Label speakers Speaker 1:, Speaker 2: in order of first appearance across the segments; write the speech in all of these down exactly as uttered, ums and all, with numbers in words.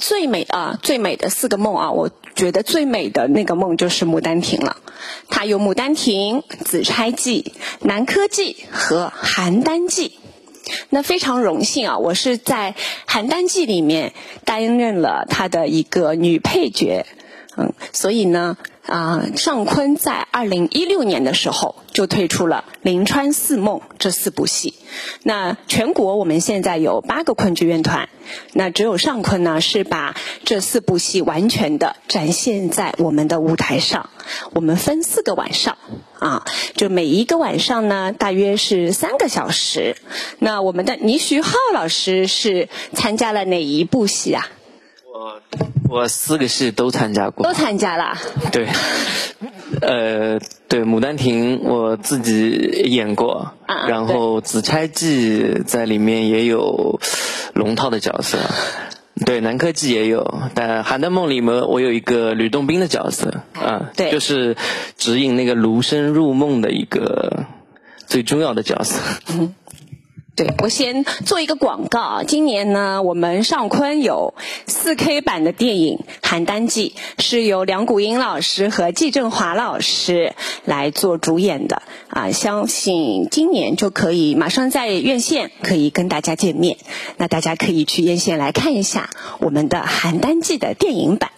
Speaker 1: 最美啊，最美的四个梦啊，我觉得最美的那个梦就是《牡丹亭》了。它有《牡丹亭》、《紫钗记》、《南柯记》和《邯郸记》。那非常荣幸啊，我是在《邯郸记》里面担任了他的一个女配角，嗯，所以呢，啊、呃，尚昆在二零一六年的时候就推出了《临川四梦》这四部戏。那全国我们现在有八个昆剧院团，那只有尚昆呢是把这四部戏完全的展现在我们的舞台上。我们分四个晚上啊，就每一个晚上呢大约是三个小时。那我们的倪徐浩老师是参加了哪一部戏啊？
Speaker 2: 我我四个戏都参加过。
Speaker 1: 都参加了？
Speaker 2: 对，呃，对，《牡丹亭》我自己演过，
Speaker 1: 啊、
Speaker 2: 然后《紫钗记》在里面也有龙套的角色，对，《南柯记》也有，但《邯郸梦》里面我有一个吕洞宾的角色，啊，
Speaker 1: 对，
Speaker 2: 就是指引那个卢生入梦的一个最重要的角色。
Speaker 1: 嗯，对，我先做一个广告啊，今年呢，我们尚昆有 四 K 版的电影《邯郸记》，是由梁谷英老师和季振华老师来做主演的啊，相信今年就可以马上在院线可以跟大家见面，那大家可以去院线来看一下我们的《邯郸记》的电影版。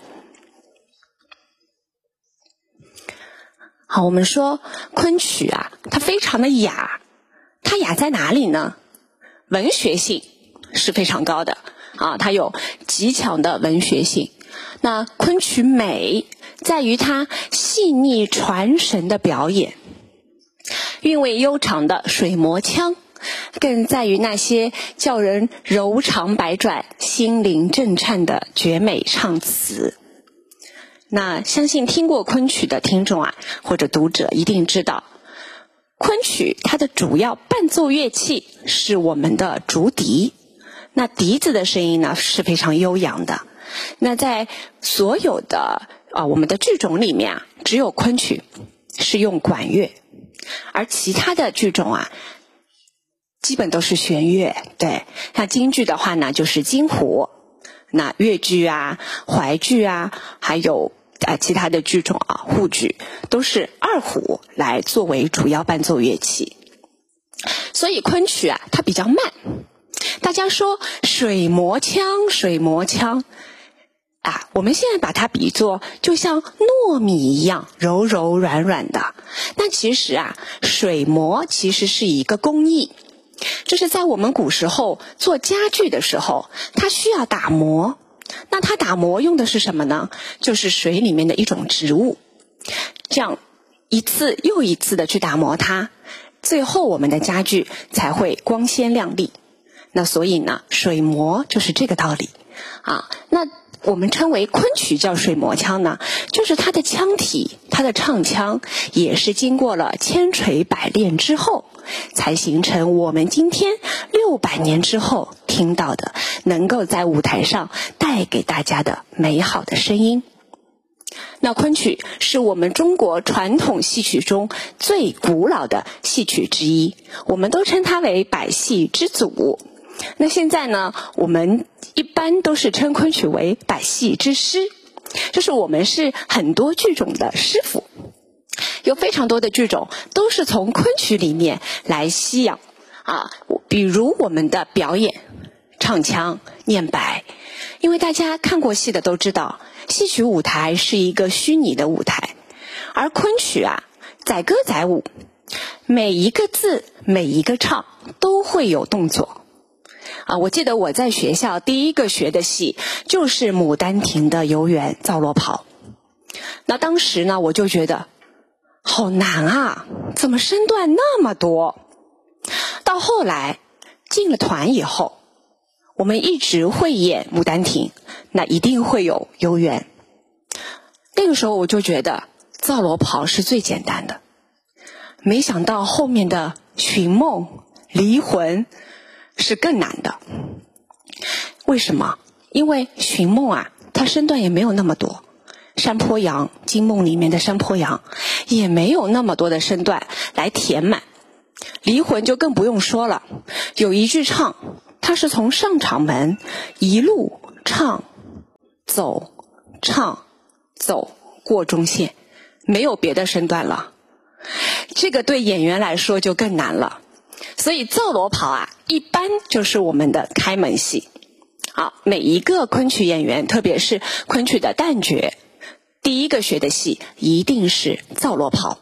Speaker 1: 好，我们说昆曲啊，它非常的雅，它雅在哪里呢？文学性是非常高的啊，它有极强的文学性。那昆曲美在于它细腻传神的表演，韵味悠长的水磨腔，更在于那些叫人柔肠百转、心灵震颤的绝美唱词。那相信听过昆曲的听众啊，或者读者一定知道，昆曲它的主要伴奏乐器是我们的竹笛，那笛子的声音呢是非常悠扬的。那在所有的啊我们的剧种里面啊，只有昆曲是用管乐，而其他的剧种啊基本都是弦乐。对，像京剧的话呢就是京胡，那越剧啊、淮剧啊，还有啊，其他的剧种啊，沪剧都是二胡来作为主要伴奏乐器，所以昆曲啊，它比较慢。大家说水磨腔，水磨腔啊，我们现在把它比作就像糯米一样柔柔软软的。但其实啊，水磨其实是一个工艺，这是在我们古时候做家具的时候，它需要打磨。那它打磨用的是什么呢？就是水里面的一种植物，这样一次又一次的去打磨它，最后我们的家具才会光鲜亮丽。那所以呢，水磨就是这个道理啊。那我们称为昆曲叫水磨腔呢，就是它的腔体，它的唱腔也是经过了千锤百炼之后，才形成我们今天六百年之后听到的，能够在舞台上带给大家的美好的声音。那昆曲是我们中国传统戏曲中最古老的戏曲之一，我们都称它为百戏之祖。那现在呢，我们一般都是称昆曲为百戏之师，就是我们是很多剧种的师傅，有非常多的剧种都是从昆曲里面来吸养啊，比如我们的表演、唱腔、念白。因为大家看过戏的都知道，戏曲舞台是一个虚拟的舞台，而昆曲啊，载歌载舞，每一个字、每一个唱都会有动作。啊，我记得我在学校第一个学的戏就是《牡丹亭》的游园皂罗袍。那当时呢，我就觉得好难啊，怎么身段那么多？到后来进了团以后，我们一直会演《牡丹亭》，那一定会有游园。那个时候我就觉得皂罗袍是最简单的，没想到后面的寻梦、离魂是更难的。为什么？因为寻梦啊，它身段也没有那么多，山坡羊，金梦里面的山坡羊也没有那么多的身段来填满。离魂就更不用说了，有一句唱，它是从上场门一路唱走、唱、走过中线，没有别的身段了。这个对演员来说就更难了。所以奏罗跑啊，一般就是我们的开门戏。好，每一个昆曲演员，特别是昆曲的旦角，第一个学的戏一定是奏罗跑。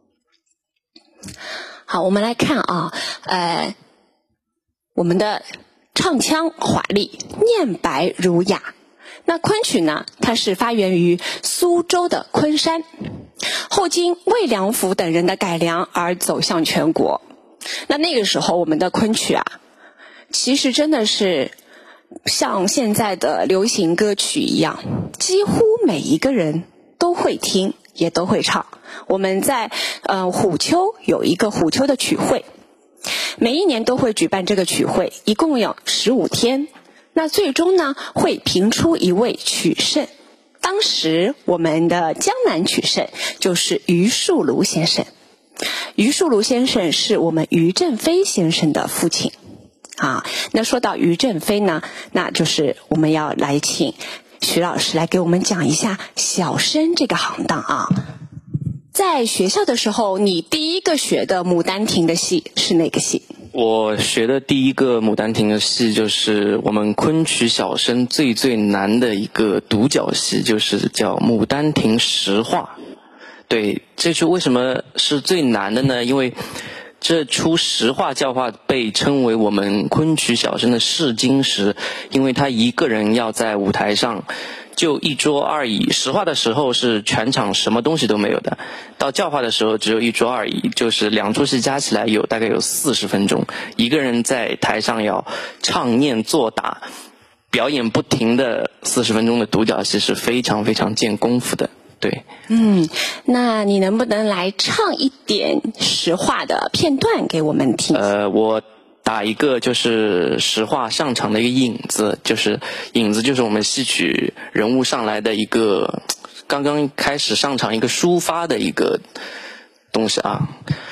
Speaker 1: 好，我们来看啊，呃，我们的唱腔华丽，念白儒雅。那昆曲呢，它是发源于苏州的昆山，后经魏良辅等人的改良而走向全国。那那个时候我们的昆曲啊，其实真的是像现在的流行歌曲一样，几乎每一个人都会听，也都会唱。我们在呃虎丘有一个虎丘的曲会，每一年都会举办这个曲会，一共有十五天。那最终呢，会评出一位曲圣。当时我们的江南曲圣就是余树庐先生。余树庐先生是我们余振飞先生的父亲啊。那说到余振飞呢，那就是我们要来请徐老师来给我们讲一下小生这个行当啊。在学校的时候，你第一个学的《牡丹亭》的戏是哪个戏？
Speaker 2: 我学的第一个《牡丹亭》的戏，就是我们昆曲小生最最难的一个独角戏，就是叫《牡丹亭实话》。对，这出为什么是最难的呢？因为这出实话教化被称为我们昆曲小生的试金石，因为他一个人要在舞台上就一桌二椅，实话的时候是全场什么东西都没有的，到教化的时候只有一桌二椅，就是两出戏加起来有大概有四十分钟，一个人在台上要唱念做打表演不停的四十分钟的独角戏，是非常非常见功夫的。对，
Speaker 1: 嗯，那你能不能来唱一点实话的片段给我们听？
Speaker 2: 呃，我打一个就是实话上场的一个引子，就是引子就是我们戏曲人物上来的一个刚刚开始上场一个抒发的一个东西啊。